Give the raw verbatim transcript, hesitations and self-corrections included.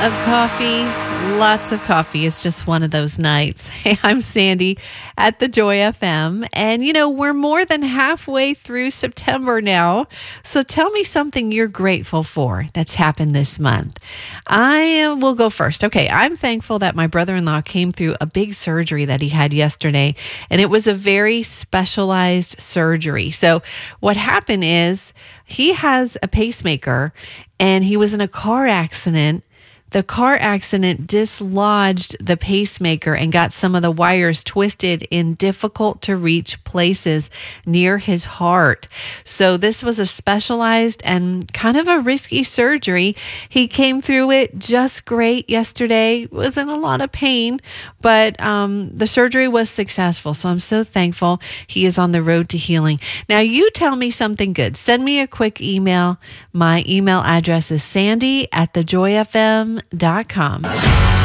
of coffee, lots of coffee. It's just one of those nights. Hey, I'm Sandy at the Joy F M. And, you know, we're more than halfway through September now. So tell me something you're grateful for that's happened this month. I uh, will go first. Okay, I'm thankful that my brother-in-law came through a big surgery that he had yesterday. And it was a very specialized surgery. So what happened is he has a pacemaker and he was in a car accident. The car accident dislodged the pacemaker and got some of the wires twisted in difficult to reach places near his heart. So this was a specialized and kind of a risky surgery. He came through it just great yesterday. Was in a lot of pain, but um, the surgery was successful. So I'm so thankful he is on the road to healing. Now you tell me something good. Send me a quick email. My email address is sandy at the joy f m dot com.